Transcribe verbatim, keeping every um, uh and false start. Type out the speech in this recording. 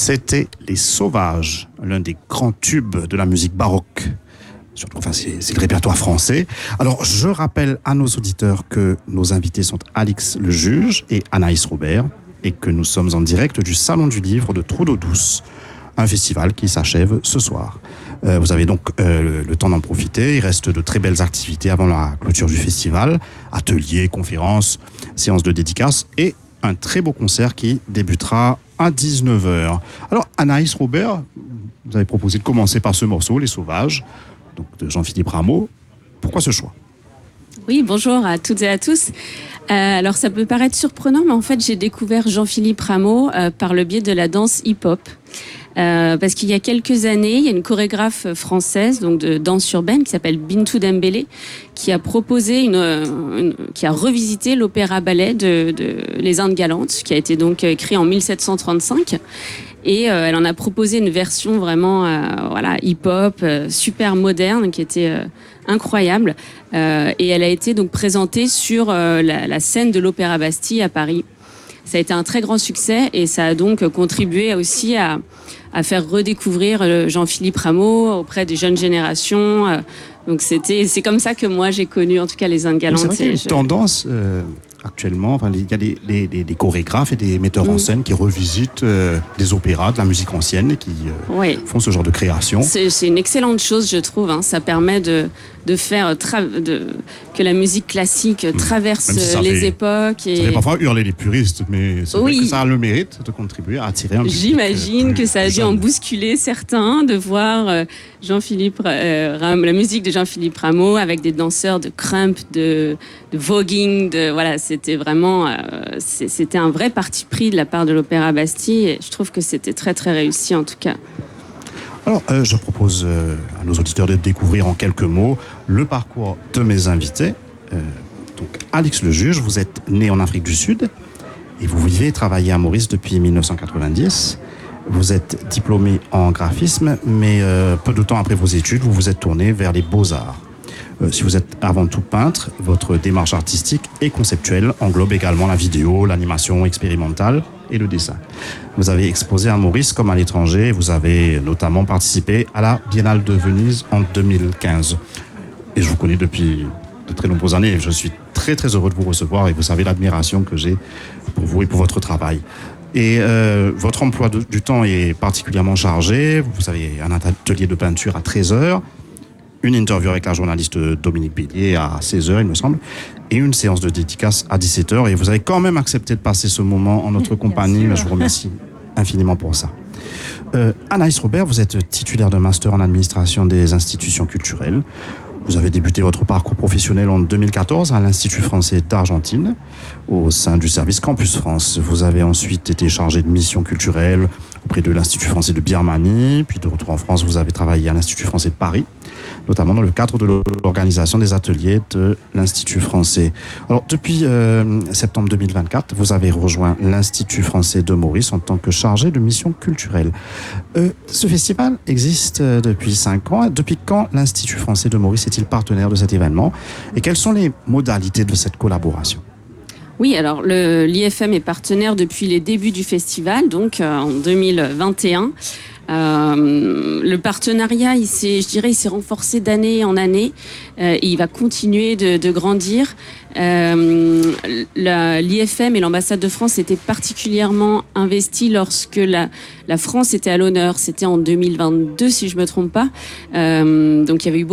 C'était Les Sauvages, l'un des grands tubes de la musique baroque. Enfin, c'est, c'est le répertoire français. Alors, je rappelle à nos auditeurs que nos invités sont Alix le Juge et Anaïs Robert et que nous sommes en direct du Salon du Livre de Trou d'Eau Douce, un festival qui s'achève ce soir. Euh, vous avez donc euh, le temps d'en profiter. Il reste de très belles activités avant la clôture du festival. Ateliers, conférences, séances de dédicaces et un très beau concert qui débutera à dix-neuf heures. Alors, Anaïs Robert, vous avez proposé de commencer par ce morceau, Les Sauvages, donc de Jean-Philippe Rameau. Pourquoi ce choix ? Oui, bonjour à toutes et à tous. Euh, alors, ça peut paraître surprenant, mais en fait, j'ai découvert Jean-Philippe Rameau euh, par le biais de la danse hip-hop. Euh, parce qu'il y a quelques années, il y a une chorégraphe française, donc de danse urbaine, qui s'appelle Bintou Dembélé, qui a proposé une, une qui a revisité l'opéra-ballet de, de Les Indes galantes, qui a été donc écrit en mille sept cent trente-cinq. Et euh, elle en a proposé une version vraiment, euh, voilà, hip-hop, euh, super moderne, qui était euh, incroyable. Euh, et elle a été donc présentée sur euh, la, la scène de l'Opéra Bastille à Paris. Ça a été un très grand succès et ça a donc contribué aussi à, à faire redécouvrir Jean-Philippe Rameau auprès des jeunes générations. Donc c'était, c'est comme ça que moi j'ai connu en tout cas les Indes galantes. C'est vrai qu'il y a une je... tendance euh, actuellement, enfin, il y a des, des, des, des chorégraphes et des metteurs mmh. en scène qui revisitent euh, des opéras, de la musique ancienne et qui euh, oui. font ce genre de création. C'est, c'est une excellente chose, je trouve. Hein. Ça permet de, de faire tra- de, que la musique classique traverse mmh. si les fait, époques. Et... Ça fait parfois hurler les puristes, mais c'est oui. vrai que ça a le mérite de contribuer à attirer un public. J'imagine que ça a dû en bousculer certains de voir euh, Jean-Philippe euh, Ram- la musique de Jean-Philippe Rameau avec des danseurs de crump, de, de voguing, de voilà, c'était vraiment euh, c'est, c'était un vrai parti pris de la part de l'Opéra Bastille et je trouve que c'était très très réussi en tout cas. Alors, euh, je propose euh, à nos auditeurs de découvrir en quelques mots le parcours de mes invités. Euh, donc, Alix le Juge, vous êtes né en Afrique du Sud et vous vivez et travaillez à Maurice depuis dix-neuf cent quatre-vingt-dix. Vous êtes diplômé en graphisme, mais euh, peu de temps après vos études, vous vous êtes tourné vers les beaux-arts. Euh, si vous êtes avant tout peintre, votre démarche artistique et conceptuelle englobe également la vidéo, l'animation expérimentale et le dessin. Vous avez exposé à Maurice comme à l'étranger. Vous avez notamment participé à la Biennale de Venise en deux mille quinze. Et je vous connais depuis de très nombreuses années. Je suis très très heureux de vous recevoir et vous savez l'admiration que j'ai pour vous et pour votre travail. Et euh, votre emploi de, du temps est particulièrement chargé. Vous avez un atelier de peinture à treize heures, une interview avec la journaliste Dominique Bélier à seize heures, il me semble, et une séance de dédicace à dix-sept heures. Et vous avez quand même accepté de passer ce moment en notre compagnie. Mais je vous remercie infiniment pour ça. Euh, Anaïs Robert, vous êtes titulaire d'un master en administration des institutions culturelles. Vous avez débuté votre parcours professionnel en deux mille quatorze à l'Institut français d'Argentine, au sein du service Campus France. Vous avez ensuite été chargé de mission culturelle auprès de l'Institut français de Birmanie, puis de retour en France, vous avez travaillé à l'Institut français de Paris, notamment dans le cadre de l'organisation des ateliers de l'Institut français. Alors, depuis euh, septembre deux mille vingt-quatre, vous avez rejoint l'Institut français de Maurice en tant que chargé de mission culturelle. Euh, ce festival existe depuis cinq ans. Depuis quand l'Institut français de Maurice est-il partenaire de cet événement? Et quelles sont les modalités de cette collaboration? Oui, alors le, l'I F M est partenaire depuis les débuts du festival, donc euh, en deux mille vingt et un. Euh, le partenariat, il s'est, je dirais, il s'est renforcé d'année en année euh, et il va continuer de, de grandir. Euh, la, l'I F M et l'ambassade de France étaient particulièrement investis lorsque la, la France était à l'honneur. C'était en deux mille vingt-deux, si je me trompe pas. Euh, donc il y avait eu beaucoup